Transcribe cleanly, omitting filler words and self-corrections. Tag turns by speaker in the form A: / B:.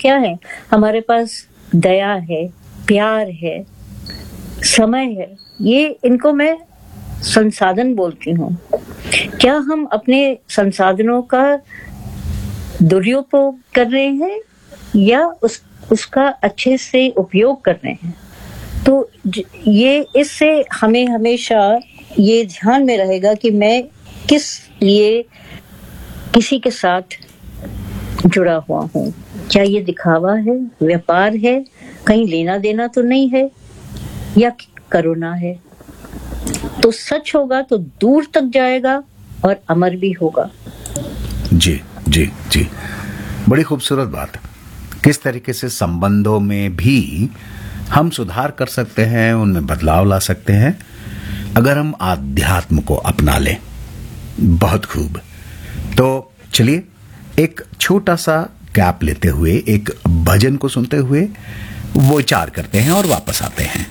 A: क्या है? हमारे पास दया है, प्यार है, समय है। ये इनको मैं संसाधन बोलती हूँ। क्या हम अपने संसाधनों का दुरुपयोग कर रहे हैं या उसका अच्छे से उपयोग कर रहे हैं? तो ये इससे हमें हमेशा ये ध्यान में रहेगा कि मैं किस लिए किसी के साथ जुड़ा हुआ हूँ। क्या ये दिखावा है, व्यापार है, कहीं लेना देना तो नहीं है, या करुणा है? तो सच होगा तो दूर तक जाएगा और अमर भी होगा।
B: जी जी जी, बड़ी खूबसूरत बात। किस तरीके से संबंधों में भी हम सुधार कर सकते हैं, उनमें बदलाव ला सकते हैं अगर हम आध्यात्म को अपना लें। बहुत खूब। तो चलिए एक छोटा सा गैप लेते हुए एक भजन को सुनते हुए वो विचार करते हैं और वापस आते हैं।